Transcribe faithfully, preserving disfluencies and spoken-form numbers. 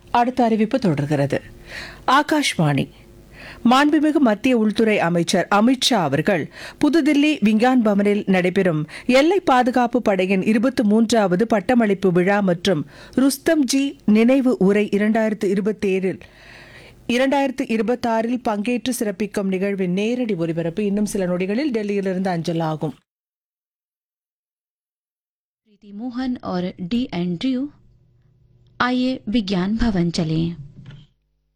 அடுத்த அறிவிப்பு தொடர்கிறது. ஆகாஷ்வாணி. மாண்புமிகு மத்திய உள்துறை அமைச்சர் அமித்ஷா அவர்கள் புதுதில்லி விஞ்ஞான் பவனில் நடைபெறும் எல்லை பாதுகாப்பு படையின் இருபத்தி மூன்றாவது பட்டமளிப்பு விழா மற்றும் ருஸ்தம்ஜி நினைவு உரை இரண்டாயிரத்து இருபத்தேழில் இரண்டாயிரத்து இருபத்தாறில் பங்கேற்று சிறப்பிக்கும் நிகழ்வின் நேரடி ஒலிபரப்பு இன்னும் சில நொடிகளில் டெல்லியிலிருந்து அஞ்சலாகும். प्रीति मोहन और डी एंड्रयू, आइए विज्ञान भवन चलें.